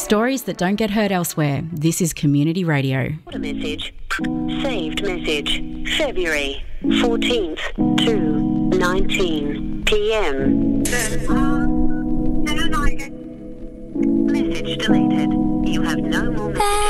Stories that don't get heard elsewhere. This is Community Radio. What a message. Saved message. February 14th to 19 p.m. Message deleted. You have no more messages.